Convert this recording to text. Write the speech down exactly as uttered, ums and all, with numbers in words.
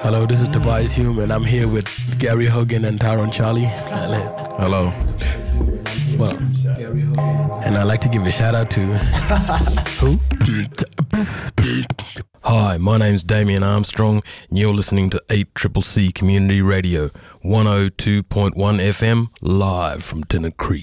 Hello, this is Tobias Hume, and I'm here with Gary Hogan and Tyrone Charlie. Hello. Well, and I'd like to give a shout out to who? Hi, my name's Damien Armstrong, and you're listening to eight C C C Community Radio, one oh two point one F M, live from Tennant Creek.